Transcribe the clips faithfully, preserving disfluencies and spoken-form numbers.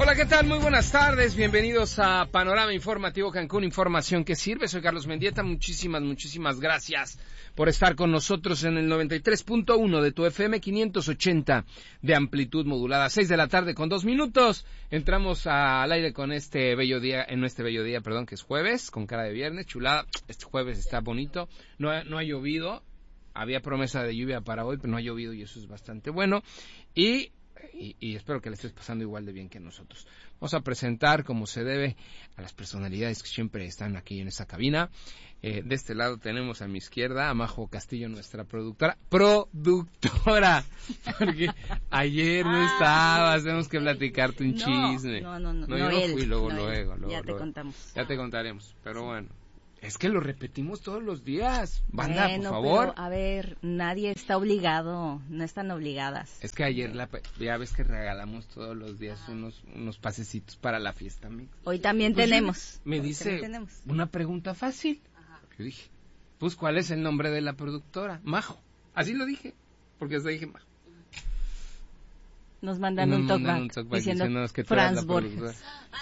Hola, ¿qué tal? Muy buenas tardes, bienvenidos a Panorama Informativo Cancún, información que sirve. Soy Carlos Mendieta, muchísimas, muchísimas gracias por estar con nosotros en el noventa y tres punto uno de tu F M, quinientos ochenta de amplitud modulada, seis de la tarde con dos minutos. Entramos a, al aire con este bello día, en este bello día, perdón, que es jueves, con cara de viernes, chulada. Este jueves está bonito, no ha, no ha llovido, había promesa de lluvia para hoy, pero no ha llovido y eso es bastante bueno. Y... Y, y espero que le estés pasando igual de bien que nosotros. Vamos a presentar, como se debe, a las personalidades que siempre están aquí en esta cabina. Eh, de este lado tenemos a mi izquierda a Majo Castillo, nuestra productora. ¡Productora! Porque ayer no estabas, tenemos que platicarte un no, chisme. No, no, no. No, no yo él, no fui, luego, no luego, luego. Ya te luego. contamos. Ya te contaremos, pero bueno. Es que lo repetimos todos los días. Banda, bueno, por favor. Pero, a ver, nadie está obligado, no están obligadas. Es que ayer la, ya ves que regalamos todos los días unos unos pasecitos para la fiesta mix. Hoy también pues tenemos. Me dice tenemos. una pregunta fácil. Ajá. Yo dije, pues ¿cuál es el nombre de la productora? Majo. Así lo dije, porque hasta dije Majo. Nos mandan nos un talkback diciendo que Franz Borges.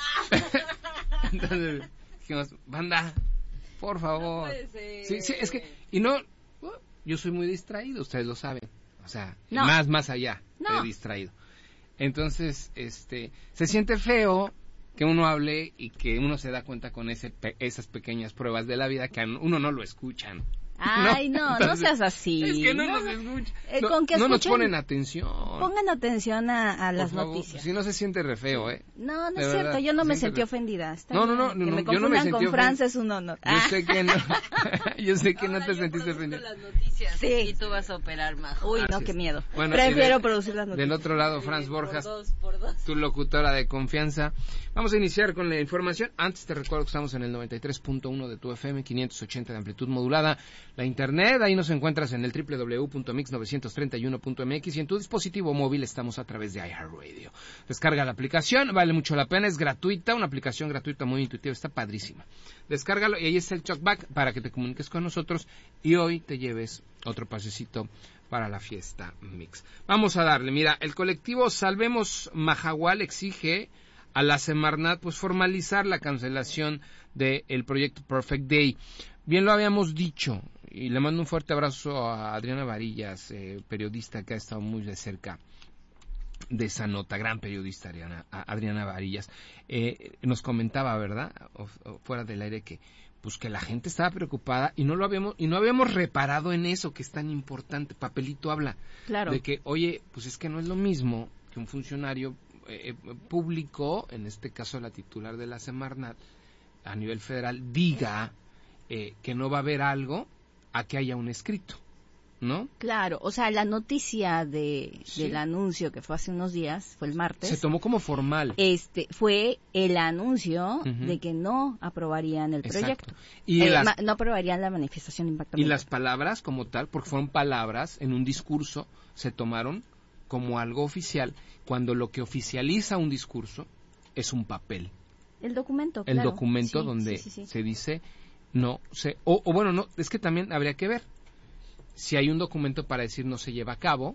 Entonces dijimos, banda, por favor. No sí, sí, es que, y no, uh, yo soy muy distraído, ustedes lo saben. O sea, no. más, más allá no. de distraído. Entonces, este, se siente feo que uno hable y que uno se da cuenta con ese, pe- esas pequeñas pruebas de la vida que a uno no lo escuchan. Ay, no, no, Entonces, no seas así. Es que no, no nos escuchan. Eh, con que no escuchen, nos ponen atención. Pongan atención a, a las favor, noticias. Si no se siente re feo, ¿eh? No, no de es verdad, cierto, yo no me sentí re... ofendida. Está no, no, no, no, que no me yo no me sentí con Franz es un honor. Yo sé que no, yo sé que no te sentiste ofendida. Las noticias sí. Y tú vas a operar, Majo. Uy, Así no, es. qué miedo. Bueno, Prefiero de, producir las noticias. Del otro lado, Franz sí, Borjas, por dos, por dos. tu locutora de confianza. Vamos a iniciar con la información. Antes te recuerdo que estamos en el noventa y tres punto uno de tu F M, quinientos ochenta de amplitud modulada. La internet, ahí nos encuentras en el doble u doble u doble u punto mix novecientos treinta y uno punto m x y en tu dispositivo móvil estamos a través de iHeartRadio. Descarga la aplicación, vale mucho la pena, es gratuita, una aplicación gratuita muy intuitiva, está padrísima. Descárgalo y ahí está el talkback para que te comuniques con nosotros y hoy te lleves otro pasecito para la fiesta mix. Vamos a darle, mira, el colectivo Salvemos Mahahual exige a la Semarnat pues formalizar la cancelación del proyecto Perfect Day. Bien lo habíamos dicho, y le mando un fuerte abrazo a Adriana Varillas, eh, periodista que ha estado muy de cerca de esa nota, gran periodista Adriana, Adriana Varillas. Eh, nos comentaba, ¿verdad?, o, o fuera del aire, que pues que la gente estaba preocupada y no lo habíamos y no habíamos reparado en eso que es tan importante. Papelito habla claro. de que, oye, pues es que no es lo mismo que un funcionario eh, público, en este caso la titular de la Semarnat, a nivel federal, diga eh, que no va a haber algo a que haya un escrito, ¿no? Claro, o sea, la noticia de sí. del anuncio que fue hace unos días, fue el martes. Se tomó como formal. Este, fue el anuncio uh-huh. de que no aprobarían el Exacto. proyecto. Y eh, las, ma, no aprobarían la manifestación de impacto Y ambiental. las palabras como tal, porque fueron palabras en un discurso, se tomaron como algo oficial, cuando lo que oficializa un discurso es un papel. El documento, El claro. documento sí, donde sí, sí, sí. se dice no se o, o bueno, no, es que también habría que ver si hay un documento para decir no se lleva a cabo,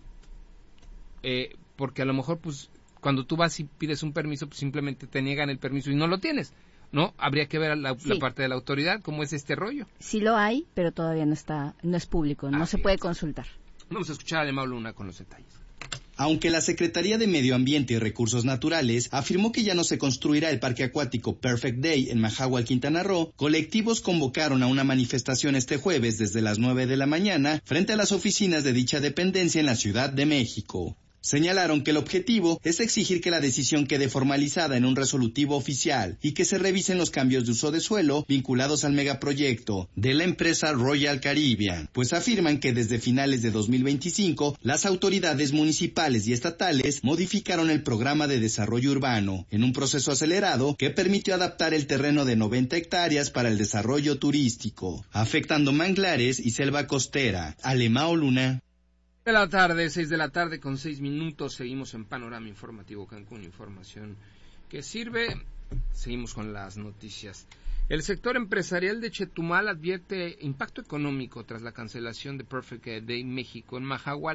eh, porque a lo mejor pues cuando tú vas y pides un permiso pues simplemente te niegan el permiso y no lo tienes, ¿no? Habría que ver la, sí. la parte de la autoridad, cómo es este rollo. Sí lo hay, pero todavía no está, no es público, no Así se puede es. consultar. Vamos a escuchar a Alemão Luna con los detalles. Aunque la Secretaría de Medio Ambiente y Recursos Naturales afirmó que ya no se construirá el parque acuático Perfect Day en Mahahual, Quintana Roo, colectivos convocaron a una manifestación este jueves desde las nueve de la mañana frente a las oficinas de dicha dependencia en la Ciudad de México. Señalaron que el objetivo es exigir que la decisión quede formalizada en un resolutivo oficial y que se revisen los cambios de uso de suelo vinculados al megaproyecto de la empresa Royal Caribbean, pues afirman que desde finales de dos mil veinticinco las autoridades municipales y estatales modificaron el programa de desarrollo urbano en un proceso acelerado que permitió adaptar el terreno de noventa hectáreas para el desarrollo turístico, afectando manglares y selva costera. Alemão Luna. De la tarde, seis de la tarde con seis minutos, seguimos en Panorama Informativo Cancún, información que sirve. Seguimos con las noticias. El sector empresarial de Chetumal advierte impacto económico tras la cancelación de Perfect Day México en Mahahual.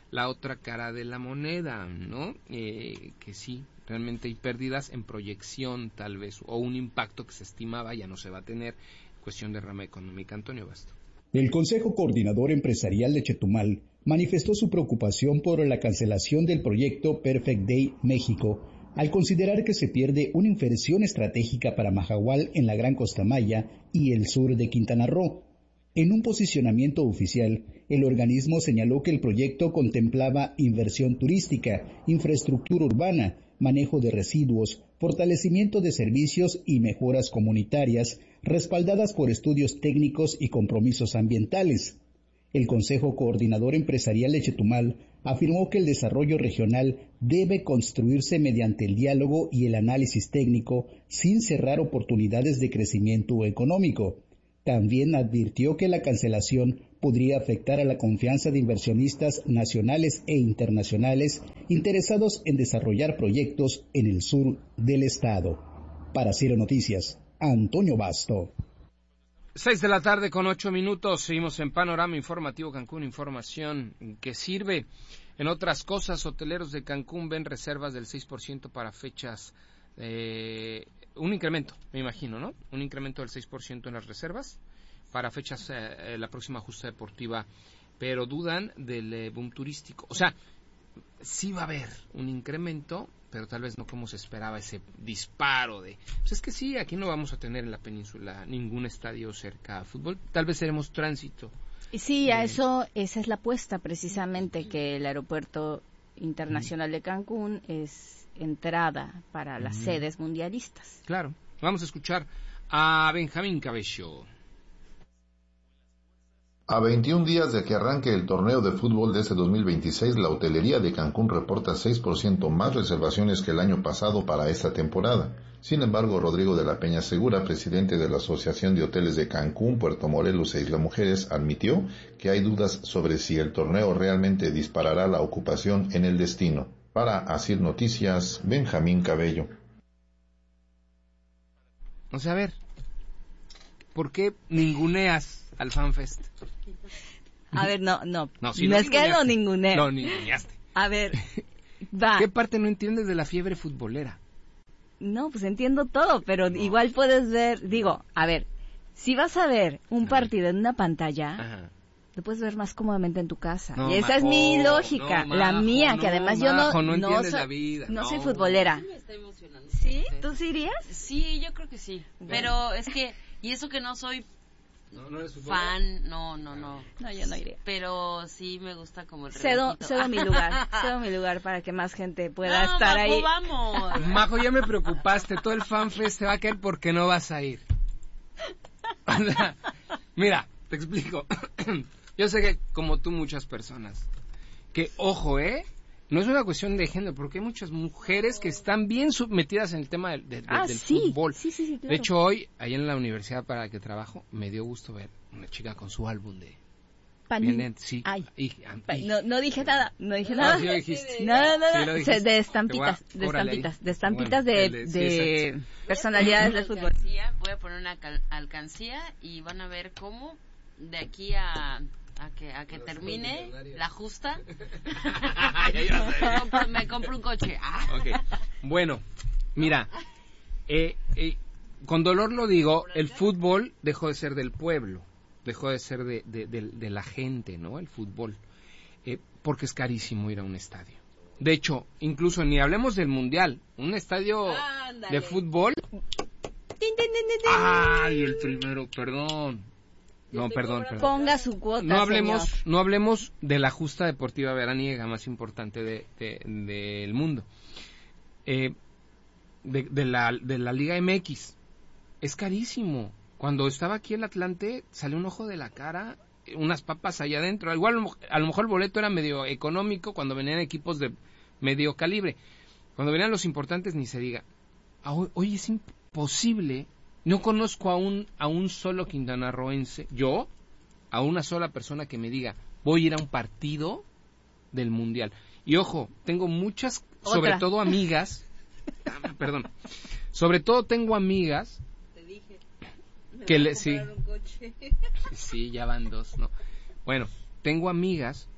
la otra cara de la moneda, ¿no? Eh, que sí, realmente hay pérdidas en proyección tal vez, o un impacto que se estimaba ya no se va a tener, cuestión de rama económica. Antonio Basto. El Consejo Coordinador Empresarial de Chetumal manifestó su preocupación por la cancelación del proyecto Perfect Day México, al considerar que se pierde una inversión estratégica para Mahahual en la Gran Costa Maya y el sur de Quintana Roo. En un posicionamiento oficial, el organismo señaló que el proyecto contemplaba inversión turística, infraestructura urbana, manejo de residuos, fortalecimiento de servicios y mejoras comunitarias, respaldadas por estudios técnicos y compromisos ambientales. El Consejo Coordinador Empresarial de Chetumal afirmó que el desarrollo regional debe construirse mediante el diálogo y el análisis técnico, sin cerrar oportunidades de crecimiento económico. También advirtió que la cancelación podría afectar a la confianza de inversionistas nacionales e internacionales interesados en desarrollar proyectos en el sur del estado. Para Ciro Noticias, Antonio Basto. Seis de la tarde con ocho minutos, seguimos en Panorama Informativo Cancún, información que sirve. En otras cosas, hoteleros de Cancún ven reservas del seis por ciento para fechas, eh, un incremento, me imagino, ¿no? Un incremento del seis por ciento en las reservas para fechas, eh, la próxima justa deportiva, pero dudan del eh, boom turístico. O sea, sí va a haber un incremento, pero tal vez no como se esperaba ese disparo de... Pues es que sí, aquí no vamos a tener en la península ningún estadio cerca a fútbol, tal vez seremos tránsito. Sí, a eso, esa es la apuesta precisamente, que el aeropuerto internacional de Cancún es entrada para las uh-huh. sedes mundialistas. Claro, vamos a escuchar a Benjamín Cabello. A veintiún días de que arranque el torneo de fútbol de este dos mil veintiséis, la hotelería de Cancún reporta seis por ciento más reservaciones que el año pasado para esta temporada. Sin embargo, Rodrigo de la Peña Segura, presidente de la Asociación de Hoteles de Cancún, Puerto Morelos e Isla Mujeres, admitió que hay dudas sobre si el torneo realmente disparará la ocupación en el destino. Para Asir Noticias, Benjamín Cabello. O sea, a ver, ¿por qué ninguneas al FanFest? A ver, no, no, no, si no no es que no ninguneo. No, ninguneaste. A ver, va. ¿Qué parte no entiendes de la fiebre futbolera? No, pues entiendo todo, pero no. Igual puedes ver, digo, a ver, si vas a ver un partido en una pantalla, ajá, lo puedes ver más cómodamente en tu casa. No, y esa Majo, es mi lógica, no, la Majo, mía, que además no, yo no, Majo, no, no, so, la vida, no no soy futbolera. Sí, me está emocionando. ¿Sí? ¿Tú sí irías? Sí, yo creo que sí. Pero es que, y eso que no soy no, no eres fan, no, no, no. No, yo no iría. Pero sí me gusta como el cedo, cedo mi lugar, cedo mi lugar para que más gente pueda no, estar Majo, ahí. Vamos. Majo, ya me preocupaste, todo el FanFest se va a caer porque no vas a ir. O sea, mira, te explico. Yo sé que como tú muchas personas, que ojo, ¿eh? No es una cuestión de género, porque hay muchas mujeres que están bien metidas en el tema del, del, ah, del sí, fútbol. Sí, sí, sí, claro. De hecho, hoy, allá en la universidad para la que trabajo, me dio gusto ver una chica con su álbum de... Panín. Sí. Ay. Y, y, no, no dije nada, no dije nada. No, sí lo dijiste. No, no, no, sí lo dijiste. De estampitas, a, de estampitas, de estampitas bueno, de, de, de sí, personalidades del fútbol. Voy a poner una cal- alcancía y van a ver cómo de aquí a... a que a que termine la justa compro, me compro un coche. Ah. Okay. Bueno, mira, eh, eh, con dolor lo digo, el fútbol dejó de ser del pueblo, dejó de ser de, de, de, de la gente, ¿no? El fútbol, eh, porque es carísimo ir a un estadio. De hecho, incluso ni hablemos del mundial, un estadio Ándale. de fútbol. Ay, el primero, perdón. No, perdón, perdón. Ponga su cuota, no hablemos, señor. No hablemos de la justa deportiva veraniega más importante de, de, de, del mundo. Eh, de, de, la, de la Liga M X. Es carísimo. Cuando estaba aquí el Atlante, salió un ojo de la cara, unas papas allá adentro. Igual a lo mejor el boleto era medio económico cuando venían equipos de medio calibre. Cuando venían los importantes, ni se diga. Hoy, hoy es imposible. No conozco a un, a un solo quintanarroense, yo, a una sola persona que me diga, voy a ir a un partido del Mundial. Y ojo, tengo muchas, ¿Otra? sobre todo amigas, perdón, sobre todo tengo amigas, Te dije, que le, sí, un coche. sí, ya van dos, ¿no? Bueno, tengo amigas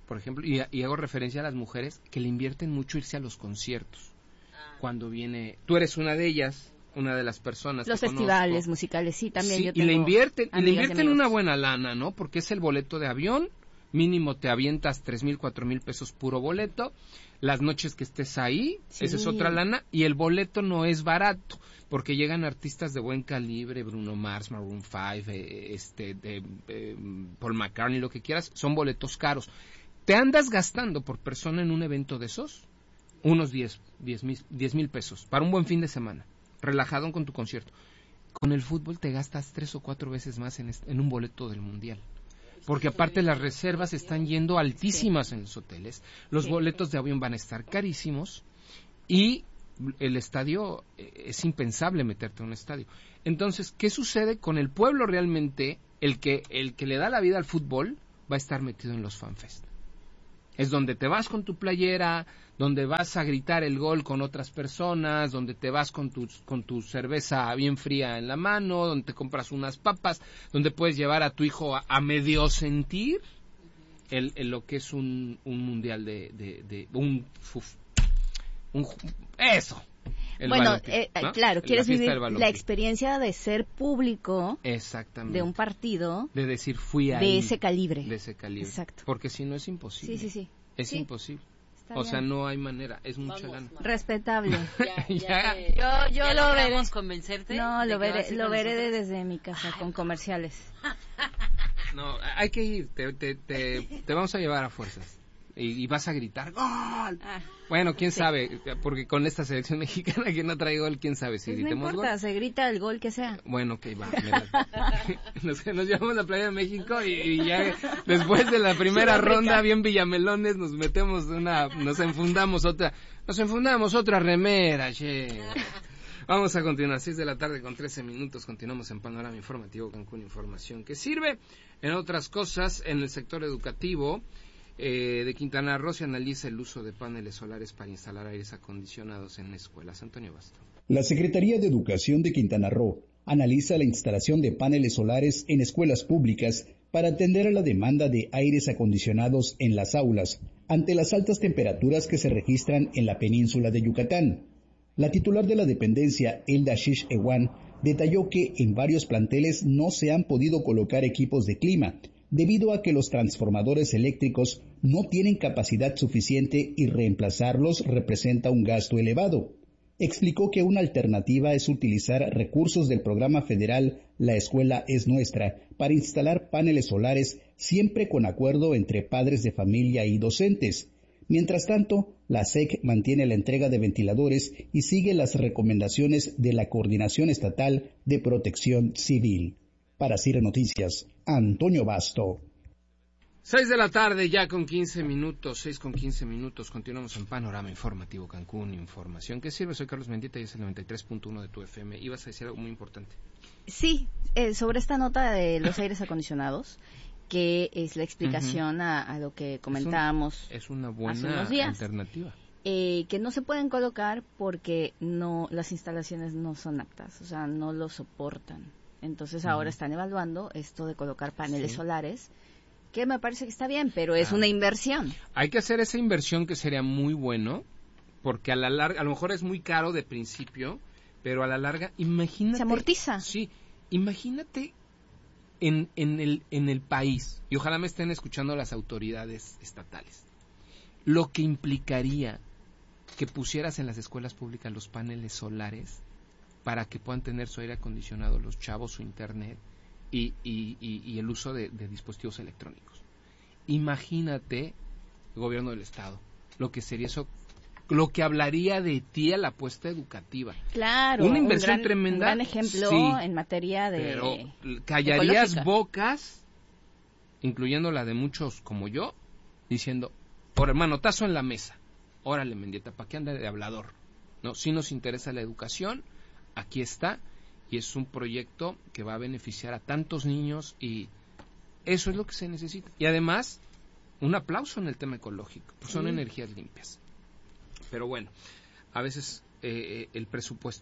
por ejemplo, y, y hago referencia a las mujeres que le invierten mucho irse a los conciertos. Cuando viene, tú eres una de ellas, una de las personas los que festivales conozco. musicales, sí, también Sí, yo y tengo le invierten, y le amigas y invierten amigos. una buena lana, ¿no? Porque es el boleto de avión, mínimo te avientas tres mil, cuatro mil pesos puro boleto, las noches que estés ahí, Sí. esa es otra lana, y el boleto no es barato, porque llegan artistas de buen calibre, Bruno Mars, Maroon cinco, eh, este, de, eh, Paul McCartney, lo que quieras, son boletos caros. ¿Te andas gastando por persona en un evento de esos? Unos diez mil pesos, para un buen fin de semana, relajado con tu concierto. Con el fútbol te gastas tres o cuatro veces más en, este, en un boleto del Mundial. Porque aparte las reservas están yendo altísimas en los hoteles, los Sí. boletos de avión van a estar carísimos y el estadio, es impensable meterte en un estadio. Entonces, ¿qué sucede con el pueblo realmente? El que, el que le da la vida al fútbol va a estar metido en los fanfest. Es donde te vas con tu playera, donde vas a gritar el gol con otras personas, donde te vas con tu, con tu cerveza bien fría en la mano, donde te compras unas papas, donde puedes llevar a tu hijo a, a medio sentir el, el lo que es un, un mundial de, de, de un, uf, un eso. El bueno, balompié, eh, ¿no? claro, La quieres fiesta vivir del balompié. la experiencia de ser público Exactamente. de un partido de decir fui ahí, de ese calibre. de ese calibre. Exacto. Porque si no es imposible. Sí, sí, sí. Es Sí. imposible. Está O bien. sea, no hay manera, es mucha Vamos, lana. Mar. Respetable. Ya, ya Ya. te- Yo- yo ¿ya lo veré. logramos convencerte? No, de lo que veré, vas a ir lo con veré nosotros? desde mi casa con comerciales. No, hay que ir, te, te, te, te vamos a llevar a fuerzas. Y, y vas a gritar ¡gol! Ah, Bueno, quién sí. sabe, porque con esta selección mexicana que no trae gol, quién sabe si pues no gritemos importa, gol. se grita el gol que sea. Bueno, ok, va. me- nos, nos llevamos a la playa de México y, y ya después de la primera Sudáfrica. ronda, bien villamelones, nos metemos una, nos enfundamos otra, nos enfundamos otra remera, che. Vamos a continuar, seis de la tarde con trece minutos, continuamos en Panorama Informativo Cancún, información que sirve. En otras cosas, en el sector educativo eh, de Quintana Roo se analiza el uso de paneles solares para instalar aires acondicionados en escuelas. Antonio Basto. La Secretaría de Educación de Quintana Roo analiza la instalación de paneles solares en escuelas públicas para atender a la demanda de aires acondicionados en las aulas ante las altas temperaturas que se registran en la península de Yucatán. La titular de la dependencia, Elda Shish Ewan, detalló que en varios planteles no se han podido colocar equipos de clima, debido a que los transformadores eléctricos no tienen capacidad suficiente y reemplazarlos representa un gasto elevado. Explicó que una alternativa es utilizar recursos del programa federal La Escuela es Nuestra para instalar paneles solares siempre con acuerdo entre padres de familia y docentes. Mientras tanto, la S E C mantiene la entrega de ventiladores y sigue las recomendaciones de la Coordinación Estatal de Protección Civil. Para Cire Noticias, Antonio Basto. Seis de la tarde ya con quince minutos, seis con quince minutos, continuamos en Panorama Informativo Cancún, información que sirve. Soy Carlos Mendieta y es el noventa y tres punto uno de tu F M. Ibas a decir algo muy importante. Sí, eh, sobre esta nota de los aires acondicionados, que es la explicación uh-huh. a, a lo que comentábamos es, un, es una buena hace unos días, alternativa. Eh, que no se pueden colocar porque no las instalaciones no son aptas, o sea, no lo soportan. Entonces uh-huh. ahora están evaluando esto de colocar paneles sí. solares, que me parece que está bien, pero es ah. una inversión. Hay que hacer esa inversión que sería muy bueno, porque a la larga, a lo mejor es muy caro de principio, pero a la larga, imagínate. Se amortiza. Sí, imagínate en, en, el, en el país, y ojalá me estén escuchando las autoridades estatales, lo que implicaría que pusieras en las escuelas públicas los paneles solares para que puedan tener su aire acondicionado los chavos, su internet y, y, y, y el uso de, de dispositivos electrónicos. Imagínate, el gobierno del estado, lo que sería eso, lo que hablaría de ti a la apuesta educativa. Claro, una inversión un gran, tremenda. Un gran ejemplo sí, en materia de pero callarías ecológica. Bocas, incluyendo la de muchos como yo, diciendo, por manotazo en la mesa, órale Mendieta, ¿para qué anda de hablador? No, si nos interesa la educación, aquí está, y es un proyecto que va a beneficiar a tantos niños y eso es lo que se necesita. Y además, un aplauso en el tema ecológico, pues son sí. energías limpias. Pero bueno, a veces eh, el presupuesto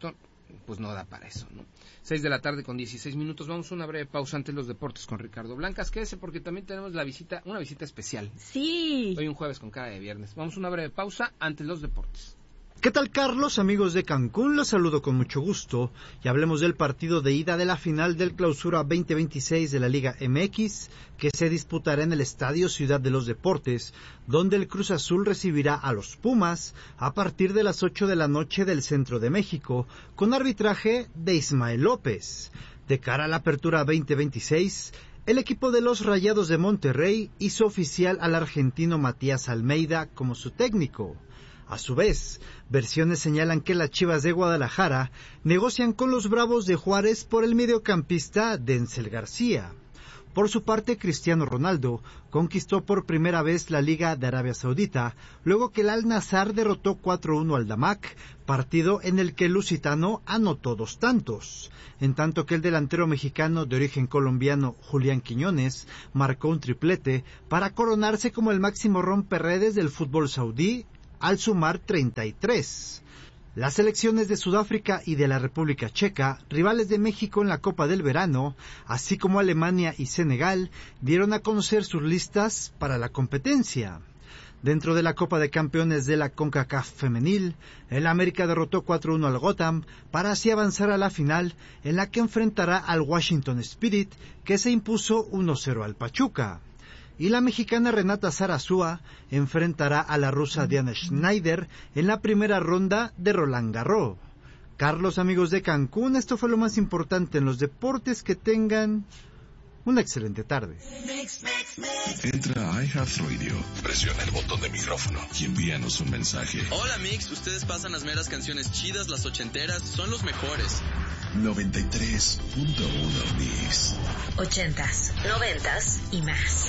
pues no da para eso, ¿no? Seis de la tarde con dieciséis minutos, vamos a una breve pausa antes de los deportes con Ricardo Blancas, quédese porque también tenemos la visita, una visita especial. Sí. Hoy un jueves con cara de viernes. Vamos a una breve pausa antes de los deportes. ¿Qué tal, Carlos? Amigos de Cancún, los saludo con mucho gusto y hablemos del partido de ida de la final del Clausura veinte veintiséis de la Liga M X, que se disputará en el Estadio Ciudad de los Deportes, donde el Cruz Azul recibirá a los Pumas a partir de las ocho de la noche del centro de México, con arbitraje de Ismael López. De cara a la apertura veinte veintiséis, el equipo de los Rayados de Monterrey hizo oficial al argentino Matías Almeida como su técnico. A su vez, versiones señalan que las Chivas de Guadalajara negocian con los Bravos de Juárez por el mediocampista Denzel García. Por su parte, Cristiano Ronaldo conquistó por primera vez la Liga de Arabia Saudita, luego que el Al-Nassr derrotó cuatro uno al Damac, partido en el que el lusitano anotó dos tantos, en tanto que el delantero mexicano de origen colombiano Julián Quiñones marcó un triplete para coronarse como el máximo romperredes del fútbol saudí, al sumar treinta y tres. Las selecciones de Sudáfrica y de la República Checa, rivales de México en la Copa del Verano, así como Alemania y Senegal, dieron a conocer sus listas para la competencia. Dentro de la Copa de Campeones de la CONCACAF femenil, el América derrotó cuatro uno al Gotham para así avanzar a la final, en la que enfrentará al Washington Spirit, que se impuso uno cero al Pachuca. Y la mexicana Renata Zarazúa enfrentará a la rusa Diana Schneider en la primera ronda de Roland Garros. Carlos, amigos de Cancún, esto fue lo más importante en los deportes. Que tengan una excelente tarde. Entra a iHeartRadio, presiona el botón de micrófono y envíanos un mensaje. Hola Mix, ustedes pasan las meras canciones chidas, las ochenteras, son los mejores. noventa y tres punto uno Mix. Ochentas, noventas y más.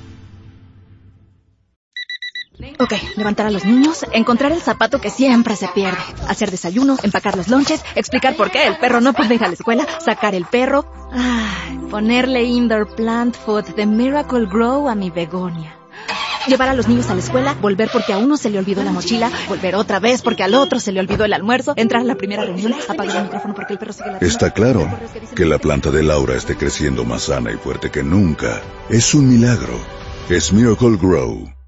Ok, levantar a los niños, encontrar el zapato que siempre se pierde, hacer desayuno, empacar los lonches, explicar por qué el perro no puede ir a la escuela, sacar el perro, ay, ponerle indoor plant food de Miracle Grow a mi begonia. Llevar a los niños a la escuela, volver porque a uno se le olvidó la mochila, volver otra vez porque al otro se le olvidó el almuerzo, entrar a la primera reunión, apagar el micrófono porque el perro sigue la... Está claro que la planta de Laura esté creciendo más sana y fuerte que nunca. Es un milagro. Es Miracle Grow.